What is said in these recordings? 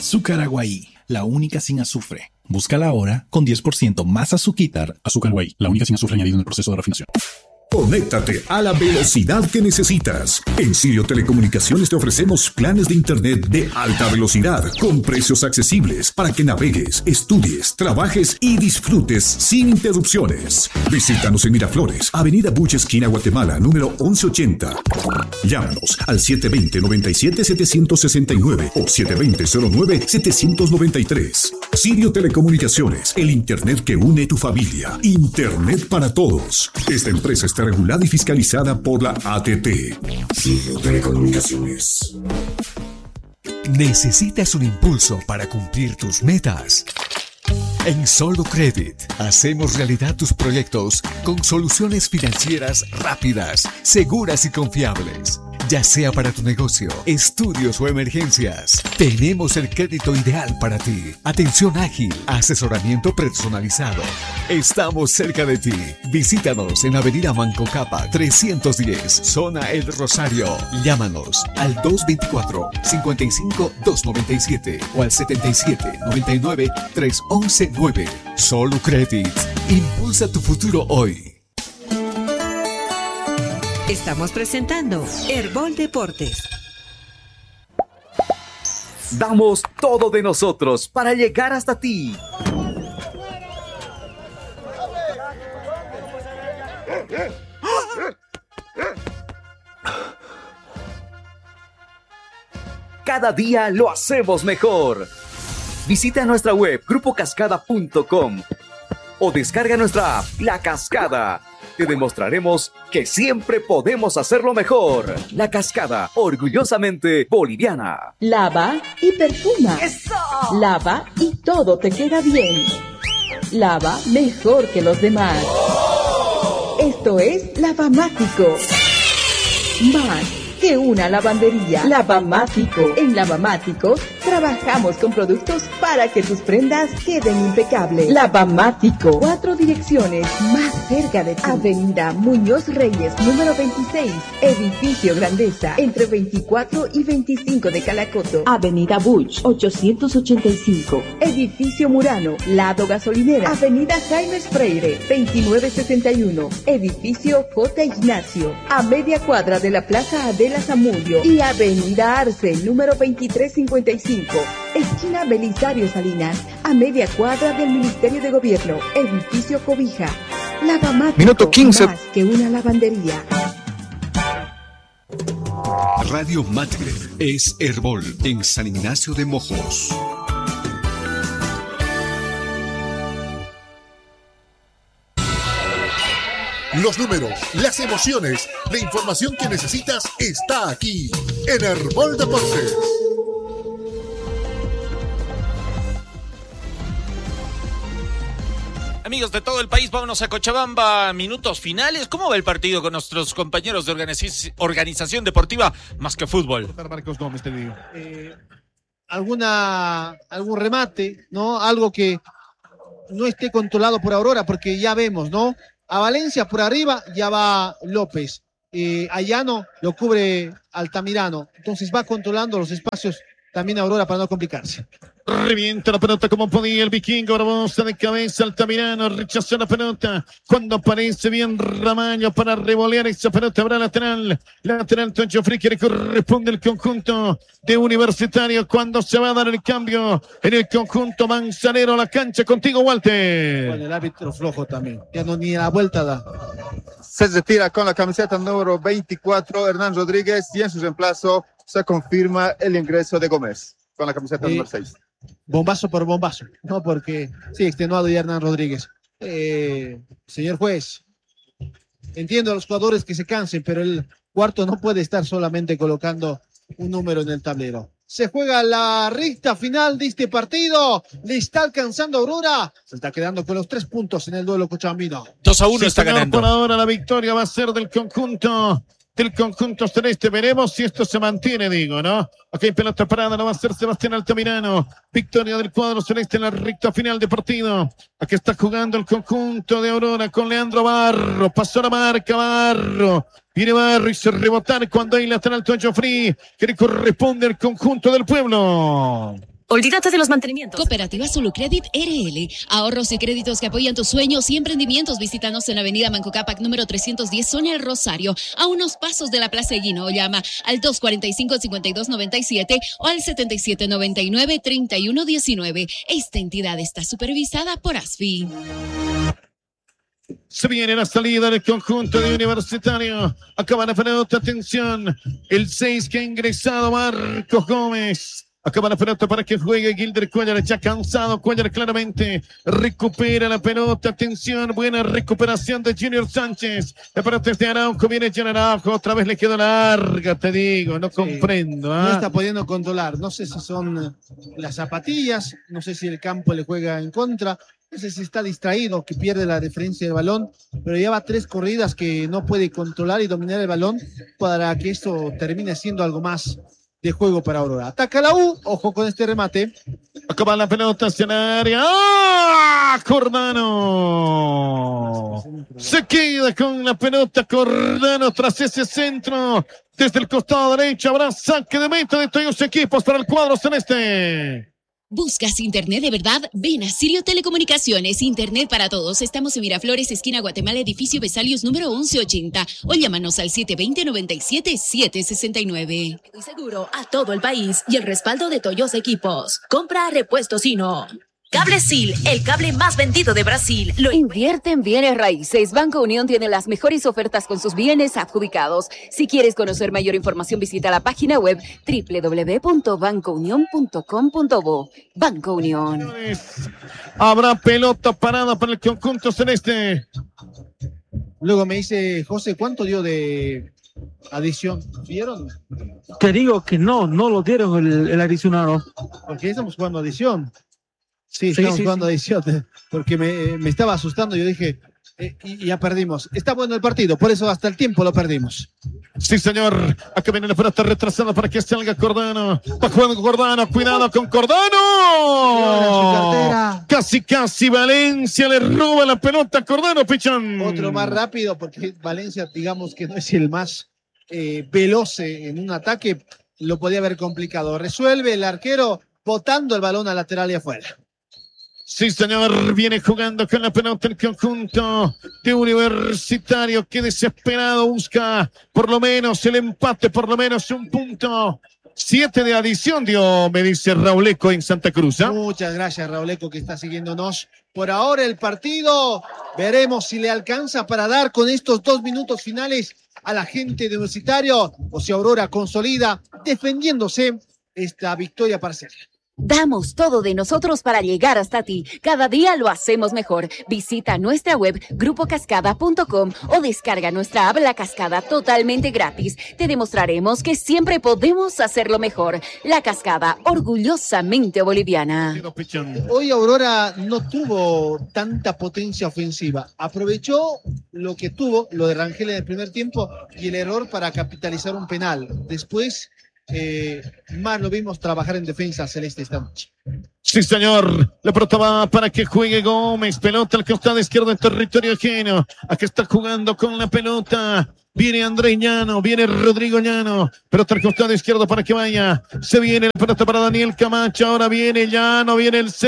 Azúcar Aguaí, la única sin azufre. Búscala ahora con 10% más azúcar. Azúcar Aguaí, la única sin azufre añadido en el proceso de refinación. Conéctate a la velocidad que necesitas. En Sirio Telecomunicaciones te ofrecemos planes de internet de alta velocidad con precios accesibles para que navegues, estudies, trabajes y disfrutes sin interrupciones. Visítanos en Miraflores, Avenida Buch, esquina Guatemala, número 1180. Llámanos al 720-97-769 o 720-09-793. Sirio Telecomunicaciones, el internet que une tu familia. Internet para todos. Esta empresa está regulada y fiscalizada por la ATT. Sirio Telecomunicaciones. ¿Necesitas un impulso para cumplir tus metas? En Solo Credit hacemos realidad tus proyectos con soluciones financieras rápidas, seguras y confiables. Ya sea para tu negocio, estudios o emergencias, tenemos el crédito ideal para ti. Atención ágil, asesoramiento personalizado. Estamos cerca de ti. Visítanos en Avenida Manco Capa 310, Zona El Rosario. Llámanos al 224-55-297 o al 77-99-311-9. Solo Credit. Impulsa tu futuro hoy. Estamos presentando Herbol Deportes. Damos todo de nosotros para llegar hasta ti. Cada día lo hacemos mejor. Visita nuestra web grupocascada.com o descarga nuestra app La Cascada. Te demostraremos que siempre podemos hacerlo mejor. La Cascada, orgullosamente boliviana. Lava y perfuma. ¡Eso! Lava y todo te queda bien. Lava mejor que los demás. Esto es Lavamático. Más que una lavandería. Lavamático. En Lavamático trabajamos con productos para que tus prendas queden impecables. Lavamático. 4 direcciones más cerca de ti. Avenida Muñoz Reyes, número 26. Edificio Grandeza, entre 24 y 25 de Calacoto. Avenida Buch, 885. Edificio Murano, lado gasolinera. Avenida Jaime Freire, 2961. Edificio J. Ignacio, a media cuadra de la Plaza Adela Zamudio. Y Avenida Arce, número 2355. Esquina Belisario Salinas, a media cuadra del Ministerio de Gobierno. Edificio Cobija. Lavamático. Minuto 15. Más que una lavandería. Radio Matre es Herbol en San Ignacio de Mojos. Los números, las emociones, la información que necesitas está aquí en Herbol Deportes. Amigos de todo el país, vámonos a Cochabamba, minutos finales. ¿Cómo va el partido con nuestros compañeros de organización deportiva más que fútbol? Marcos Gómez, te digo. Algún remate, ¿no? Algo que no esté controlado por Aurora, porque ya vemos, ¿no? A Valencia por arriba ya va López. A Llano lo cubre Altamirano. Entonces va controlando los espacios también Aurora para no complicarse. Revienta la pelota como podía el vikingo, Barbosa de cabeza, Altamirano rechazó la pelota, cuando aparece bien Ramallo para revolear esa pelota, habrá lateral Toncho Free, que le corresponde el conjunto de Universitario, cuando se va a dar el cambio en el conjunto manzanero, la cancha contigo, Walter. Bueno, el árbitro flojo también, ya no ni la vuelta da. Se retira con la camiseta número 24 Hernán Rodríguez, y en su reemplazo se confirma el ingreso de Gómez con la camiseta número 6. Bombazo por bombazo, ¿no? Porque sí, extenuado ya Hernán Rodríguez. Señor juez, entiendo a los jugadores que se cansen, pero el cuarto no puede estar solamente colocando un número en el tablero. Se juega la recta final de este partido. Le está alcanzando Aurora. Se está quedando con los 3 puntos en el duelo cochabambino. 2-1 Sí, está ganando. Por ahora la victoria va a ser del conjunto celeste. Veremos si esto se mantiene, digo, ¿no? Ok, pelota parada, la va a hacer Sebastián Altamirano. Victoria del cuadro celeste en la recta final de partido. Aquí está jugando el conjunto de Aurora con Leandro Barro. Pasó la marca Barro. Viene Barro y se rebotar cuando hay lateral Toncho Free, que le corresponde al conjunto del pueblo. Olvídate de los mantenimientos. Cooperativa Solucredit RL. Ahorros y créditos que apoyan tus sueños y emprendimientos. Visítanos en la avenida Manco Cápac número 310, zona El Rosario, a unos pasos de la Plaza Higuino. Llama al 245-5297 o al 7799-3119. Esta entidad está supervisada por ASFI. Se viene la salida del conjunto de Universitario. Acaba la pelota, atención. El 6 que ha ingresado Marcos Gómez. Acaba la pelota para que juegue Gilder Cuellar, ya cansado. Cuellar claramente recupera la pelota. Atención, buena recuperación de Junior Sánchez. La pelota es de Araujo, viene Jan Araujo. Otra vez le quedó larga, te digo, no comprendo. No está pudiendo controlar. No sé si son las zapatillas, no sé si el campo le juega en contra. No sé si está distraído, que pierde la diferencia del balón, pero lleva 3 corridas que no puede controlar y dominar el balón para que esto termine siendo algo más de juego para Aurora. Ataca la U, ojo con este remate. Acaba la pelota hacia el área. ¡Ah! Cordano. Se queda con la pelota Cordano tras ese centro. Desde el costado derecho habrá saque de meta de todos los equipos para el cuadro celeste. ¿Buscas internet de verdad? Ven a Sirio Telecomunicaciones, internet para todos. Estamos en Miraflores, esquina Guatemala, edificio Vesalius número 1180. O llámanos al 720-97-769. Estoy seguro a todo el país y el respaldo de Toyos Equipos. Compra repuestos Sino. Cable SIL, el cable más vendido de Brasil. Invierte en bienes raíces. Banco Unión tiene las mejores ofertas con sus bienes adjudicados. Si quieres conocer mayor información, visita la página web www.bancounion.com.bo. Banco Unión. Habrá pelota parada para el conjunto celeste. Luego me dice, José, ¿cuánto dio de adición? ¿Vieron? Te digo que no lo dieron el adicionado. Porque estamos jugando adición. Sí, estamos jugando adición, porque me estaba asustando. Yo dije, y ya perdimos. Está bueno el partido, por eso hasta el tiempo lo perdimos. Sí, señor. Acá viene la pelota retrasada para que salga Cordano. Va jugando Cordano, cuidado con Cordano. Casi Valencia le roba la pelota a Cordano, Pichón. Otro más rápido, porque Valencia, digamos que no es el más veloz en un ataque. Lo podía haber complicado. Resuelve el arquero botando el balón al lateral y afuera. Sí, señor, viene jugando con la pelota el conjunto de Universitario, que desesperado busca por lo menos el empate, por lo menos un punto. 7 de adición dio, me dice Rauleco en Santa Cruz. Muchas gracias, Rauleco, que está siguiéndonos. Por ahora el partido, veremos si le alcanza para dar con estos 2 minutos finales a la gente de Universitario, o si Aurora consolida defendiéndose esta victoria parcial. Damos todo de nosotros para llegar hasta ti. Cada día lo hacemos mejor. Visita nuestra web grupocascada.com o descarga nuestra app La Cascada totalmente gratis. Te demostraremos que siempre podemos hacerlo mejor. La Cascada, orgullosamente boliviana. Hoy Aurora no tuvo tanta potencia ofensiva. Aprovechó lo que tuvo, lo de Rangel en el primer tiempo, y el error para capitalizar un penal. Después más lo vimos trabajar en defensa celeste esta noche. Sí, señor. La pelota va para que juegue Gómez. Pelota al costado izquierdo en territorio ajeno. Aquí está jugando con la pelota. Viene Andrés Llano, viene Rodrigo Llano. Pelota al costado izquierdo para que vaya. Se viene la pelota para Daniel Camacho. Ahora viene Llano, viene el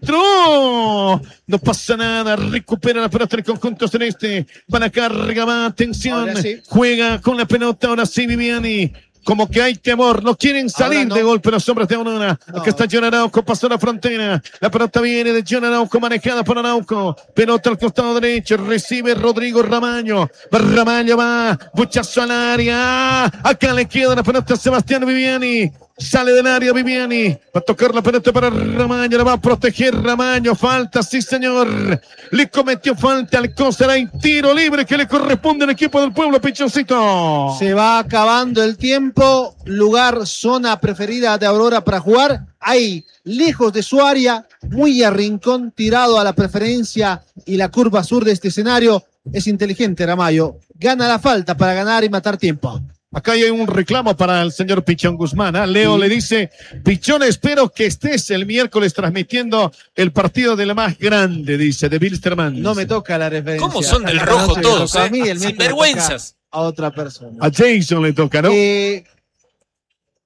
centro. No pasa nada. Recupera la pelota del conjunto celeste. Para carga, va. Atención. Sí. Juega con la pelota. Ahora sí, Viviani. Como que hay temor, no quieren salir de golpe los hombres de Aurora. Aquí está John Araujo, pasó la frontera. La pelota viene de John Araujo, manejada por Araujo. Pelota al costado derecho, recibe Rodrigo Ramaño. Ramaño va, buchazo al área. Acá le queda la pelota a Sebastián Viviani. Sale del área Viviani. Va a tocar la pelota para Ramaño. La va a proteger Ramaño. Falta, sí señor. Le cometió falta al Costa. Hay tiro libre que le corresponde al equipo del pueblo, Pichoncito. Se va acabando el tiempo. Lugar, zona preferida de Aurora para jugar. Ahí, lejos de su área, muy a rincón, tirado a la preferencia y la curva sur de este escenario. Es inteligente Ramaño. Gana la falta para ganar y matar tiempo. Acá hay un reclamo para el señor Pichón Guzmán. Leo le dice, Pichón, espero que estés el miércoles transmitiendo el partido de la más grande, dice, de Wilstermann. No me toca la referencia. ¿Cómo son del rojo todos? A mí, el sinvergüenzas. A otra persona. A Jason le toca, ¿no?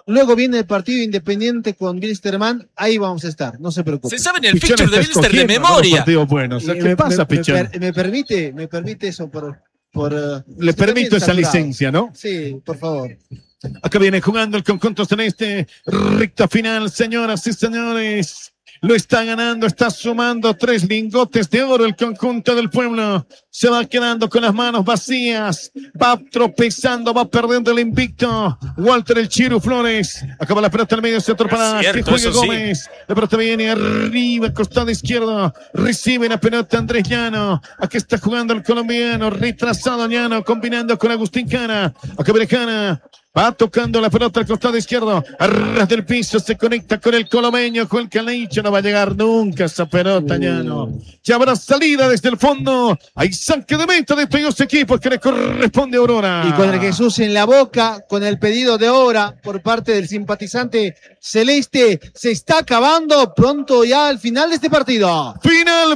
Luego viene el partido Independiente con Wilstermann, ahí vamos a estar, no se preocupe. Se saben el fixture de Wilster de memoria. Buenos. ¿Qué pasa, Pichón? Me permite eso Le permito esa licencia, ¿no? Sí, por favor. Acá viene jugando el conjunto celeste. Recta final, señoras y señores. Lo está ganando, está sumando 3 lingotes de oro el conjunto del pueblo. Se va quedando con las manos vacías. Va tropezando, va perdiendo el invicto. Walter el Chiru Flores. Acaba la pelota al medio centro para que juegue Gómez. Sí. La pelota viene arriba, costado izquierdo. Recibe la pelota Andrés Llano. Aquí está jugando el colombiano. Retrasado Llano, combinando con Agustín Cana. Acá viene Cana. Va tocando la pelota al costado izquierdo. A ras del piso se conecta con el colomeño, con el Calicho. No va a llegar nunca esa pelota, Llano. Ya habrá salida desde el fondo. Hay saque de meta de estos dos equipos que le corresponde a Aurora. Y con el Jesús en la boca, con el pedido de hora por parte del simpatizante celeste, se está acabando pronto ya al final de este partido. Final.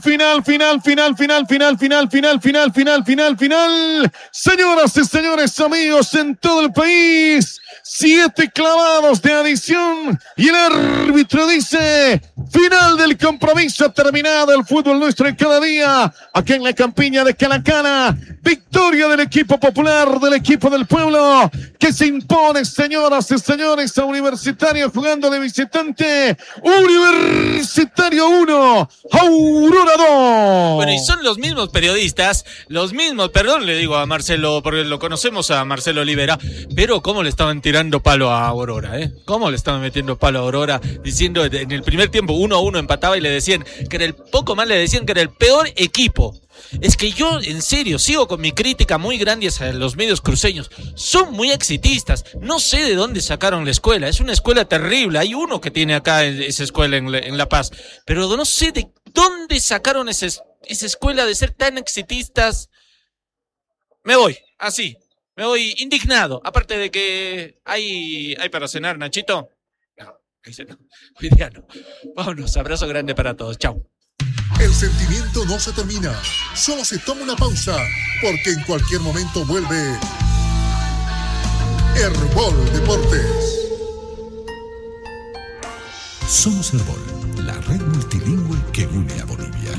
Señoras y señores, amigos en todo el país, 7 clavados de adición y el árbitro dice: final del compromiso, terminado el fútbol nuestro en cada día, aquí en la campiña de Calacana. Victoria del equipo popular, del equipo del pueblo, que se impone, señoras y señores, a Universitario jugando de visitante. Universitario 1, Aurora 2. Bueno, y son los mismos periodistas, perdón, le digo a Marcelo, porque lo conocemos a Marcelo Olivera, pero cómo le estaban tirando palo a Aurora, cómo le estaban metiendo palo a Aurora, diciendo en el primer tiempo 1-1 empataba y le decían que era el peor equipo. Es que yo, en serio, sigo con mi crítica muy grande hacia los medios cruceños. Son muy exitistas. No sé de dónde sacaron la escuela. Es una escuela terrible. Hay uno que tiene acá esa escuela en La Paz. Pero no sé de dónde sacaron esa escuela de ser tan exitistas. Me voy, así. Me voy indignado. Aparte de que hay para cenar, Nachito. No, hoy día no. Vámonos, abrazo grande para todos. Chau. El sentimiento no se termina, solo se toma una pausa, porque en cualquier momento vuelve Herbol Deportes. Somos Herbol, la red multilingüe que une a Bolivia.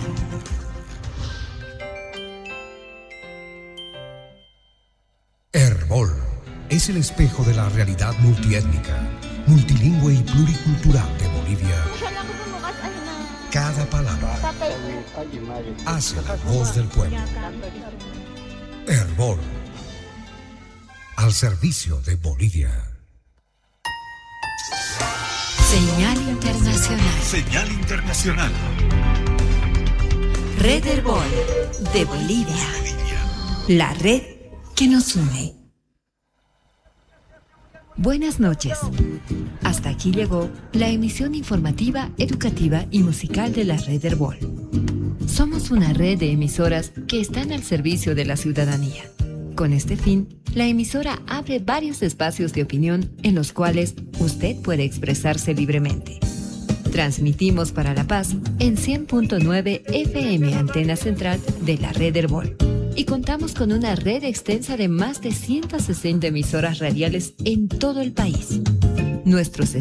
Herbol es el espejo de la realidad multiétnica, multilingüe y pluricultural de Bolivia. Cada palabra hace la voz del pueblo. Herbol, al servicio de Bolivia. Señal internacional. Señal internacional. Red Herbol de Bolivia. La red que nos une. Buenas noches. Hasta aquí llegó la emisión informativa, educativa y musical de la Red Herbol. Somos una red de emisoras que están al servicio de la ciudadanía. Con este fin, la emisora abre varios espacios de opinión en los cuales usted puede expresarse libremente. Transmitimos para La Paz en 100.9 FM Antena Central de la Red Herbol. Y contamos con una red extensa de más de 160 emisoras radiales en todo el país. Nuestros